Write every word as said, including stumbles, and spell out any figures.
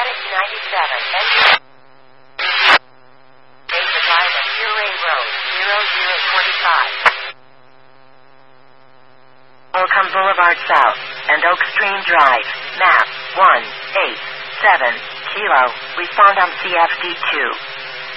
Atlantic ninety-seven. Enter. Take the drive at Gilray Road, zero zero twenty-five. Holcomb Boulevard South, and Oak Stream Drive, map one eight seven, Kilo, respond on C F D two.